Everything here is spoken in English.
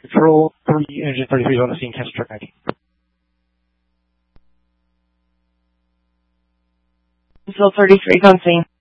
Patrol 3, Engine 33 is on the scene, cancel truck 90. Patrol 33 is on scene.